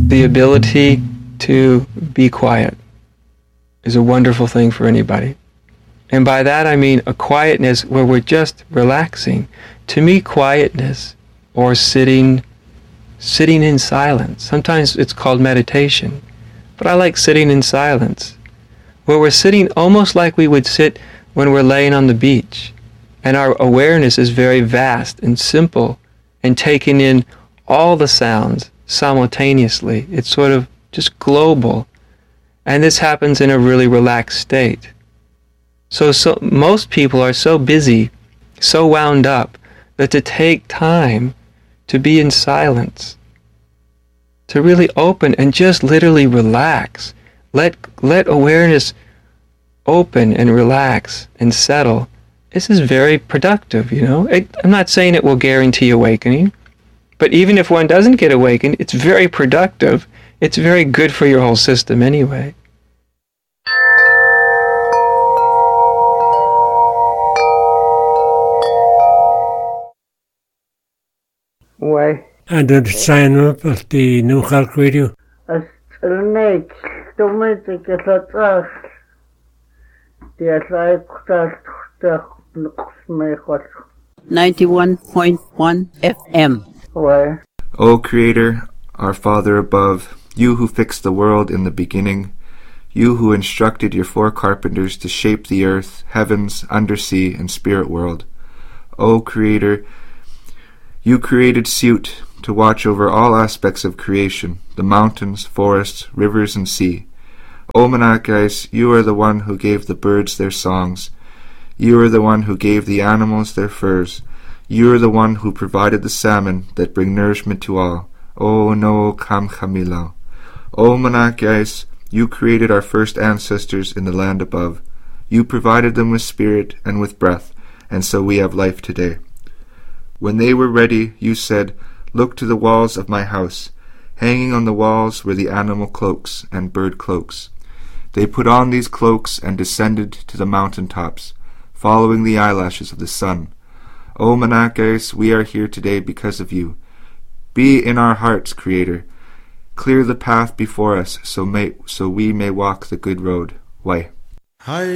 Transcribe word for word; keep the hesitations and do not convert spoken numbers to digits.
the ability to be quiet is a wonderful thing for anybody. And by that I mean a quietness where we're just relaxing. To me, quietness or sitting sitting in silence, sometimes it's called meditation, but I like sitting in silence, where we're sitting almost like we would sit when we're laying on the beach, and our awareness is very vast and simple and taking in all the sounds simultaneously. It's sort of just global, and this happens in a really relaxed state. So, so most people are so busy, so wound up, that to take time to be in silence, to really open and just literally relax, let let awareness open and relax and settle, this is very productive, you know. It, I'm not saying it will guarantee awakening, but even if one doesn't get awakened, it's very productive. It's very good for your whole system anyway. Why? And the sign up of the New Health Radio. As Elnate, Dominic, as a trash, the like ninety-one point one F M. Why? O Creator, our Father above, you who fixed the world in the beginning, you who instructed your four carpenters to shape the earth, heavens, undersea, and spirit world. O Creator, you created Siut to watch over all aspects of creation, the mountains, forests, rivers, and sea. O Manakais, you are the one who gave the birds their songs. You are the one who gave the animals their furs. You are the one who provided the salmon that bring nourishment to all. O no Kam Chamilo. O Manakais, you created our first ancestors in the land above. You provided them with spirit and with breath, and so we have life today. When they were ready, you said, "Look to the walls of my house." Hanging on the walls were the animal cloaks and bird cloaks. They put on these cloaks and descended to the mountain tops, following the eyelashes of the sun. O Manakais, we are here today because of you. Be in our hearts, Creator. Clear the path before us so may so we may walk the good road. Why? Hi.